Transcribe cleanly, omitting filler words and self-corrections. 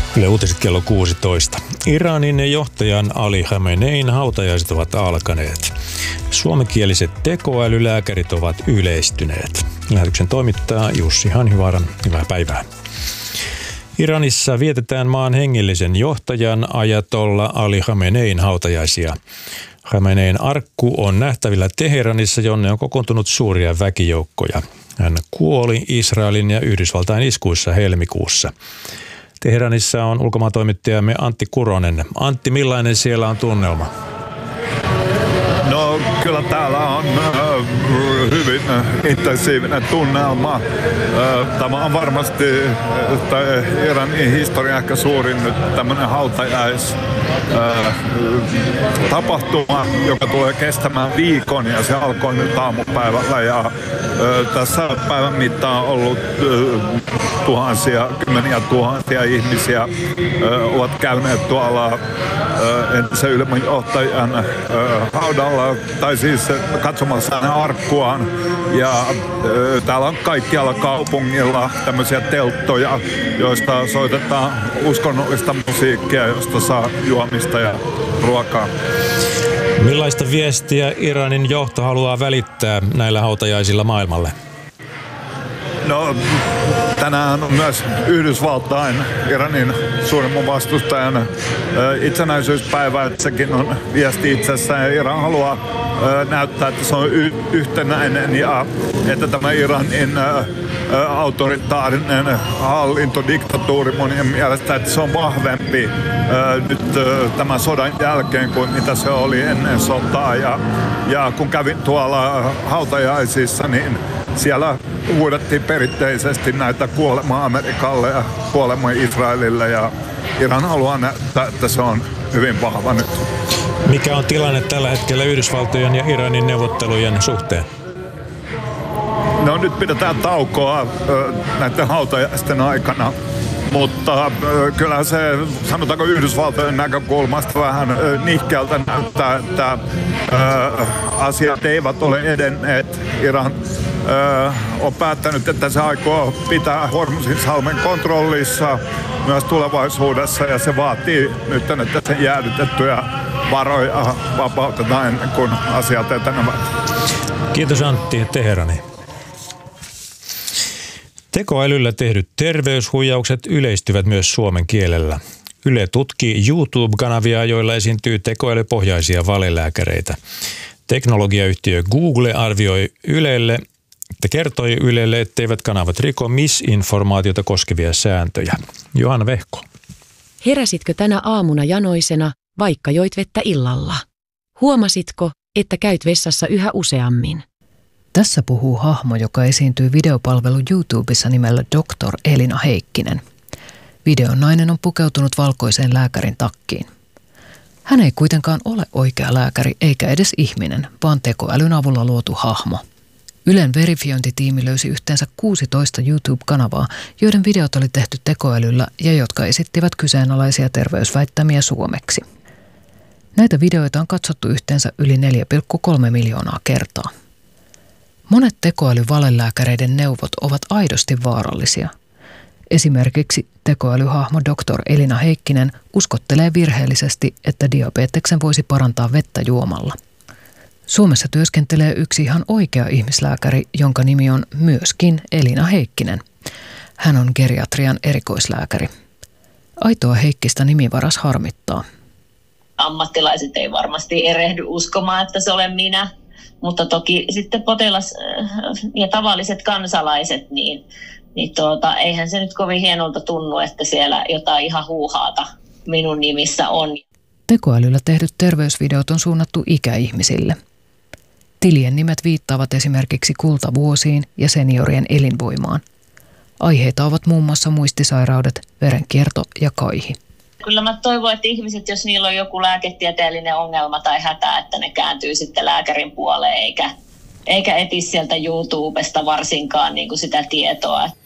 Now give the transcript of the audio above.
Yle Uutiset kello 16. Iranin johtajan Ali Khamenein hautajaiset ovat alkaneet. Suomenkieliset tekoälylääkärit ovat yleistyneet. Lähetyksen toimittaa Jussi Hanhivaaran. Hyvää päivää. Iranissa vietetään maan hengellisen johtajan ajatolla Ali Khamenein hautajaisia. Khamenein arkku on nähtävillä Teheranissa, jonne on kokoontunut suuria väkijoukkoja. Hän kuoli Israelin ja Yhdysvaltain iskuissa helmikuussa. Teheranissa on ulkomaantoimittajamme Antti Kuronen. Antti, millainen siellä on tunnelma? No kyllä täällä on hyvin intensiivinen tunnelma. Tämä on varmasti Iranin historian ehkä suurin nyt tämmöinen hautajaista-tapahtuma, joka tulee kestämään viikon, ja se alkoi nyt aamupäivällä. Ja tässä päivän mittaan on ollut kymmeniä tuhansia ihmisiä ovat käyneet tuolla entisen ylimmänjohtajan haudalla, tai siis katsomassa hänen arkkuaan. Ja täällä on kaikkialla kaupungilla tämmöisiä telttoja, joista soitetaan uskonnollista musiikkia, josta saa juomista ja ruokaa. Millaista viestiä Iranin johto haluaa välittää näillä hautajaisilla maailmalle? No, tänään on myös Yhdysvaltain, Iranin suurimman vastustajan itsenäisyyspäivä, että sekin on viesti itsessään. Iran haluaa näyttää, että se on yhtenäinen ja että tämä Iranin autoritaarinen hallintodiktatuuri monien mielestä, että se on vahvempi nyt tämän sodan jälkeen kuin mitä se oli ennen sotaa. Ja kun kävin tuolla hautajaisissa, niin siellä huudettiin perinteisesti näitä kuolemaa Amerikalle ja kuolemaa Israelille, ja Iran haluaa näyttää, että se on hyvin vahva nyt. Mikä on tilanne tällä hetkellä Yhdysvaltojen ja Iranin neuvottelujen suhteen? No nyt pidetään taukoa näiden hautajaisten aikana, mutta kyllä se, sanotaanko Yhdysvaltojen näkökulmasta vähän nihkeältä näyttää, että asiat eivät ole edenneet. Iran on päättänyt, että se aikoo pitää Hormuzinsalmen kontrollissa myös tulevaisuudessa, ja se vaatii nyt, että sen jäädytettyjä varoja vapautetaan ennen kuin asiat etenevät. Kiitos Antti, Teherani. Tekoälyllä tehdyt terveyshuijaukset yleistyvät myös suomen kielellä. Yle tutkii YouTube-kanavia, joilla esiintyy tekoälypohjaisia valelääkäreitä. Teknologiayhtiö Google kertoi Ylelle, etteivät kanavat riko misinformaatiota koskevia sääntöjä. Johanna Vehko. Heräsitkö tänä aamuna janoisena, vaikka joit vettä illalla? Huomasitko, että käyt vessassa yhä useammin? Tässä puhuu hahmo, joka esiintyy videopalvelu YouTubessa nimellä Dr. Elina Heikkinen. Videon nainen on pukeutunut valkoiseen lääkärin takkiin. Hän ei kuitenkaan ole oikea lääkäri eikä edes ihminen, vaan tekoälyn avulla luotu hahmo. Ylen verifiointitiimi löysi yhteensä 16 YouTube-kanavaa, joiden videot oli tehty tekoälyllä ja jotka esittivät kyseenalaisia terveysväittämiä suomeksi. Näitä videoita on katsottu yhteensä yli 4,3 miljoonaa kertaa. Monet tekoälyvalelääkäreiden neuvot ovat aidosti vaarallisia. Esimerkiksi tekoälyhahmo Dr. Elina Heikkinen uskottelee virheellisesti, että diabeteksen voisi parantaa vettä juomalla. Suomessa työskentelee yksi ihan oikea ihmislääkäri, jonka nimi on myöskin Elina Heikkinen. Hän on geriatrian erikoislääkäri. Aitoa Heikkistä nimivaras harmittaa. Ammattilaiset ei varmasti erehdy uskomaan, että se olen minä. Mutta toki sitten potilas ja tavalliset kansalaiset, niin eihän se nyt kovin hienolta tunnu, että siellä jotain ihan huuhaata minun nimissä on. Tekoälyllä tehdyt terveysvideot on suunnattu ikäihmisille. Tilien nimet viittaavat esimerkiksi kultavuosiin ja seniorien elinvoimaan. Aiheita ovat muun muassa muistisairaudet, verenkierto ja kaihi. Kyllä mä toivon, että ihmiset, jos niillä on joku lääketieteellinen ongelma tai hätä, että ne kääntyy sitten lääkärin puoleen eikä etsi sieltä YouTubesta varsinkaan niin kuin sitä tietoa.